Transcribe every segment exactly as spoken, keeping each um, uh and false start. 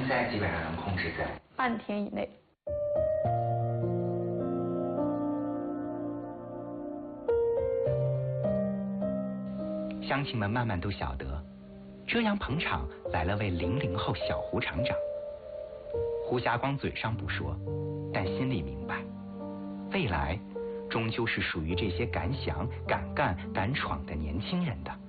在基本上能控制在半天以内。 乡亲们慢慢都晓得，这样捧场来了位零零后小胡厂长。胡霞光嘴上不说，但心里明白，未来终究是属于这些敢想敢干敢闯的年轻人的。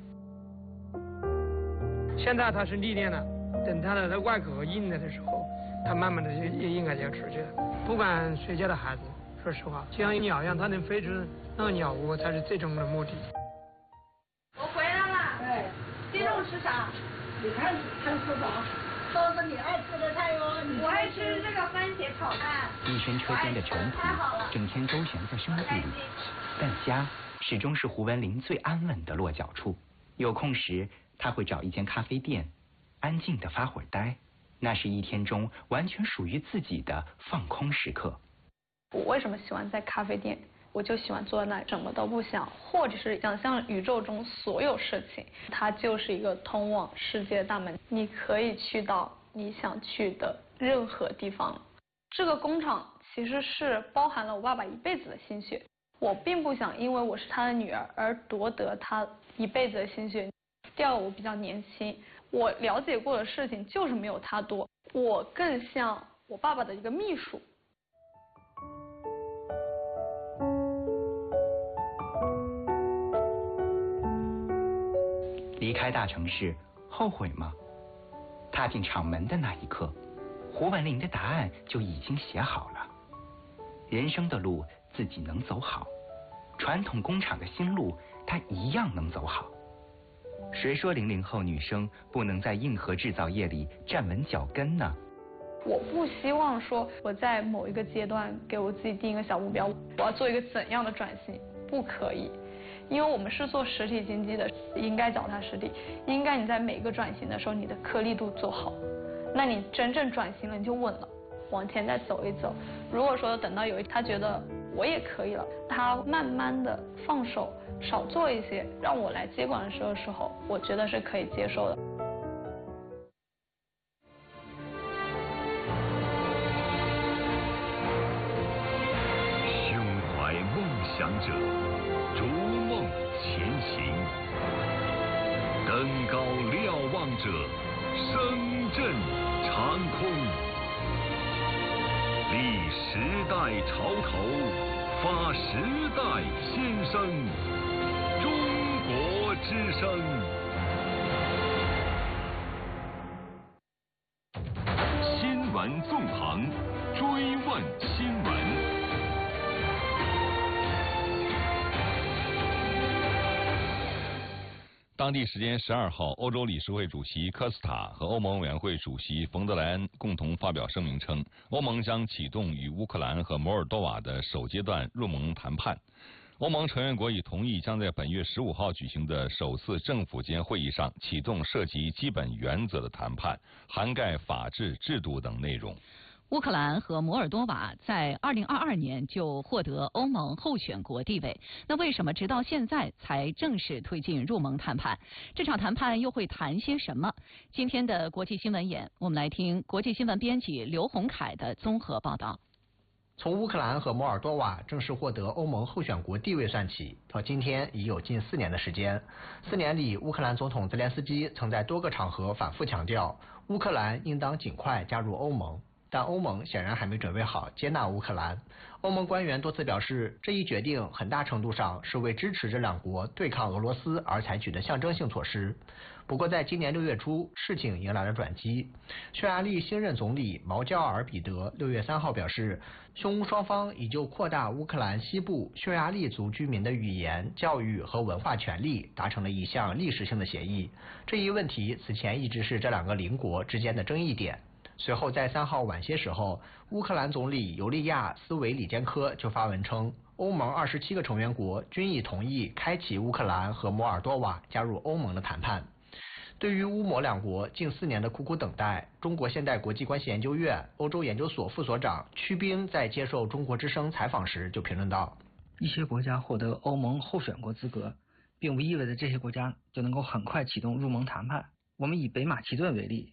现在他是历练了，等他的外壳硬了的时候，他慢慢的就也应该就要出去了。不管谁家的孩子，说实话，就像鸟一样，它能飞出那个鸟窝才是最终的目的。 我回来了。对，今中午吃啥？你看看吃啥？都是你爱吃的菜哟。我爱吃这个番茄炒蛋。 一身车间的陈皮整天周旋在生计里，但家始终是胡文林最安稳的落脚处。有空时，他会找一间咖啡店，安静的发会儿呆，那是一天中完全属于自己的放空时刻。 我为什么喜欢在咖啡店？我就喜欢坐在那里什么都不想，或者是想象宇宙中所有事情，它就是一个通往世界的大门，你可以去到你想去的任何地方。这个工厂其实是包含了我爸爸一辈子的心血，我并不想因为我是他的女儿而夺得他一辈子的心血。第二，我比较年轻，我了解过的事情就是没有他多，我更像我爸爸的一个秘书。 离开大城市，后悔吗？踏进厂门的那一刻，胡文林的答案就已经写好了。人生的路自己能走好，传统工厂的新路他一样能走好。谁说零零后女生不能在硬核制造业里站稳脚跟呢？ 我不希望说我在某一个阶段给我自己定一个小目标，我要做一个怎样的转型，不可以。因为我们是做实体经济的，应该脚踏实地，应该你在每个转型的时候，你的颗粒度做好，那你真正转型了，你就稳了，往前再走一走。如果说等到有一他觉得我也可以了，他慢慢的放手，少做一些，让我来接管的时候时候，我觉得是可以接受的。 胸怀梦想者，逐梦前行，登高瞭望者，声震长空，立时代潮头，发时代先声，中国之声。新闻纵横，追问新闻。当地时间十二号，欧洲理事会主席科斯塔和欧盟委员会主席冯德莱恩共同发表声明称，欧盟将启动与乌克兰和摩尔多瓦的首阶段入盟谈判。欧盟成员国已同意将在本月十五号举行的首次政府间会议上启动涉及基本原则的谈判，涵盖法治、制度等内容。 乌克兰和摩尔多瓦在二零二二年就获得欧盟候选国地位，那为什么直到现在才正式推进入盟谈判？这场谈判又会谈些什么？今天的国际新闻眼，我们来听国际新闻编辑刘洪凯的综合报道。 从乌克兰和摩尔多瓦正式获得欧盟候选国地位算起，到今天已有近四年的时间。四年里，乌克兰总统泽连斯基曾在多个场合反复强调，乌克兰应当尽快加入欧盟。但欧盟显然还没准备好接纳乌克兰。欧盟官员多次表示，这一决定很大程度上是为支持这两国对抗俄罗斯而采取的象征性措施。不过在今年六月初，事情迎来了转机。匈牙利新任总理毛焦尔彼得六月三号表示，匈乌双方已就扩大乌克兰西部匈牙利族居民的语言、教育和文化权利达成了一项历史性的协议。这一问题此前一直是这两个邻国之间的争议点。随后在三号晚些时候，乌克兰总理尤利亚斯维里坚科就发文称，欧盟二十七个成员国均已同意开启乌克兰和摩尔多瓦加入欧盟的谈判。对于乌摩两国近四年的苦苦等待，中国现代国际关系研究院欧洲研究所副所长曲冰在接受中国之声采访时就评论道， 一些国家获得欧盟候选国资格，并不意味着这些国家就能够很快启动入盟谈判。我们以北马其顿为例，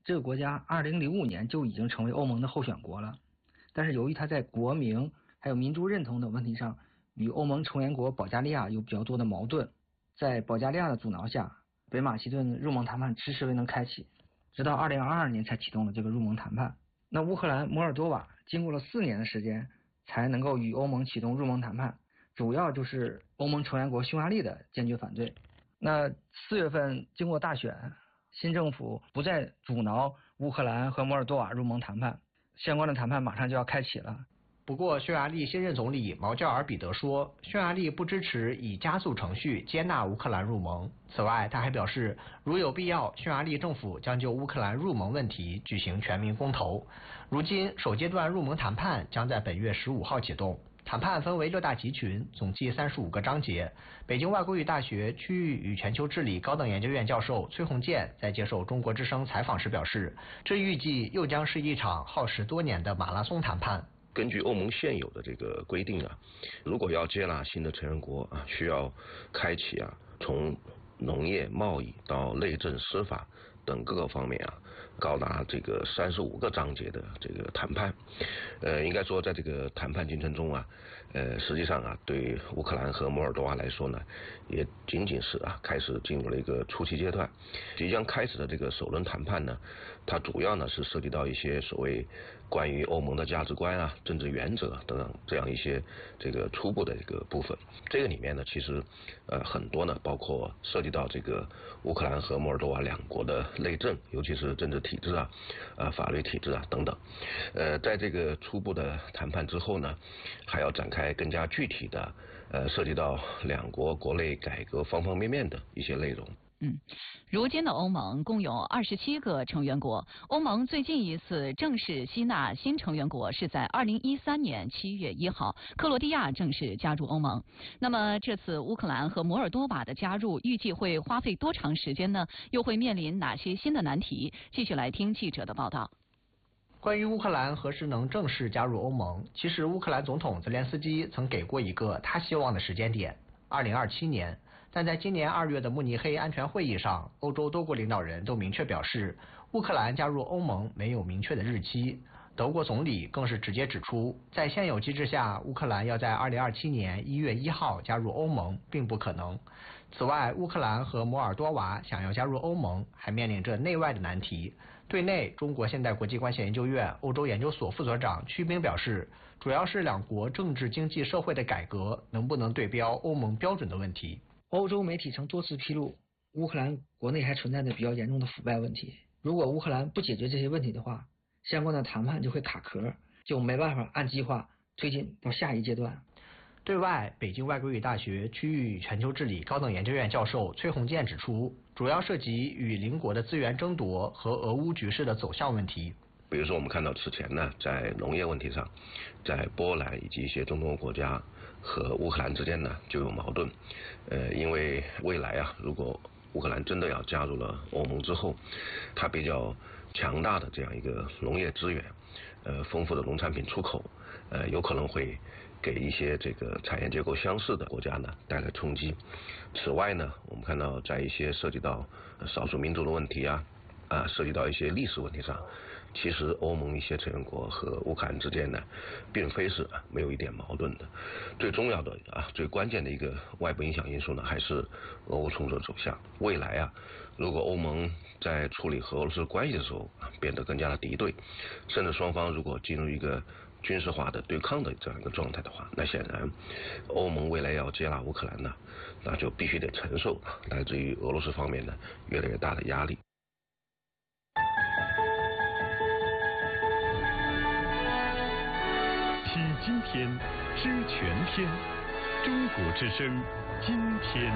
这个国家二零零五年就已经成为欧盟的候选国了，但是由于它在国名还有民族认同等问题上与欧盟成员国保加利亚有比较多的矛盾，在保加利亚的阻挠下，北马其顿入盟谈判迟迟未能开启，直到二零二二年才启动了这个入盟谈判。那乌克兰、摩尔多瓦经过了四年的时间才能够与欧盟启动入盟谈判，主要就是欧盟成员国匈牙利的坚决反对。那四月份经过大选，新政府不再阻挠乌克兰和摩尔多瓦入盟谈判，相关的谈判马上就要开启了。 不过，匈牙利新任总理毛教尔彼得说，匈牙利不支持以加速程序接纳乌克兰入盟。此外，他还表示，如有必要，匈牙利政府将就乌克兰入盟问题举行全民公投。如今，首阶段入盟谈判将在本月十五号启动。谈判分为六大集群，总计三十五个章节。北京外国语大学区域与全球治理高等研究院教授崔洪建在接受中国之声采访时表示，这预计又将是一场耗时多年的马拉松谈判。 根据欧盟现有的这个规定啊，如果要接纳新的成员国啊，需要开启啊从农业、贸易到内政、司法等各个方面啊，高达这个三十五个章节的这个谈判。呃，应该说在这个谈判进程中啊，呃，实际上啊，对乌克兰和摩尔多瓦来说呢，也仅仅是啊开始进入了一个初期阶段。即将开始的这个首轮谈判呢，它主要呢是涉及到一些所谓关于欧盟的价值观啊、政治原则等等这样一些这个初步的一个部分。这个里面呢，其实呃很多呢，包括涉及到这个乌克兰和摩尔多瓦两国的内政，尤其是政治体制啊、呃法律体制啊等等。呃，在这个初步的谈判之后呢，还要展开更加具体的呃涉及到两国国内改革方方面面的一些内容。 嗯，如今的欧盟共有二十七个成员国。欧盟最近一次正式吸纳新成员国是在二零一三年七月一号，克罗地亚正式加入欧盟。那么这次乌克兰和摩尔多瓦的加入，预计会花费多长时间呢？又会面临哪些新的难题？继续来听记者的报道。 关于乌克兰何时能正式加入欧盟，其实乌克兰总统泽连斯基曾给过一个他希望的时间点，二零二七年。但在今年二月的慕尼黑安全会议上，欧洲多国领导人都明确表示，乌克兰加入欧盟没有明确的日期。德国总理更是直接指出，在现有机制下，乌克兰要在二零二七年一月一号加入欧盟并不可能。此外，乌克兰和摩尔多瓦想要加入欧盟，还面临着内外的难题。对内，中国现代国际关系研究院欧洲研究所副所长曲兵表示，主要是两国政治、经济、社会的改革能不能对标欧盟标准的问题。 欧洲媒体曾多次披露，乌克兰国内还存在着比较严重的腐败问题。如果乌克兰不解决这些问题的话，相关的谈判就会卡壳，就没办法按计划推进到下一阶段。 对外，北京外国语大学区域与全球治理高等研究院教授崔洪建指出，主要涉及与邻国的资源争夺和俄乌局势的走向问题。 比如说，我们看到此前呢，在农业问题上，在波兰以及一些中东国家和乌克兰之间呢就有矛盾。呃，因为未来啊，如果乌克兰真的要加入了欧盟之后，它比较强大的这样一个农业资源，呃，丰富的农产品出口，呃，有可能会给一些这个产业结构相似的国家呢带来冲击。此外呢，我们看到在一些涉及到少数民族的问题啊，啊，涉及到一些历史问题上，其实欧盟一些成员国和乌克兰之间呢，并非是没有一点矛盾的。最重要的啊，最关键的一个外部影响因素呢，还是俄乌冲突的走向。未来啊，如果欧盟在处理和俄罗斯关系的时候变得更加的敌对，甚至双方如果进入一个军事化的对抗的这样一个状态的话，那显然欧盟未来要接纳乌克兰呢，那就必须得承受来自于俄罗斯方面的越来越大的压力。 听今天，知全天，中国之声，今天。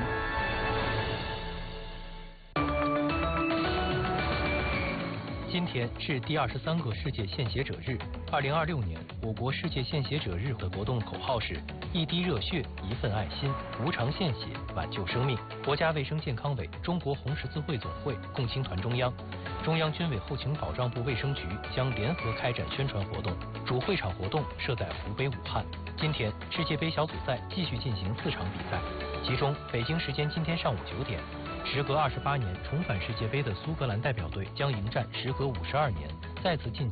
今天是第二十三个世界献血者日。二零二六年，我国世界献血者日的活动口号是“一滴热血，一份爱心，无偿献血，挽救生命”。国家卫生健康委、中国红十字会总会、共青团中央、中央军委后勤保障部卫生局将联合开展宣传活动，主会场活动设在湖北武汉。今天，世界杯小组赛继续进行四场比赛，其中北京时间今天上午九点， 时隔二十八年重返世界杯的苏格兰代表队将迎战时隔五十二年再次进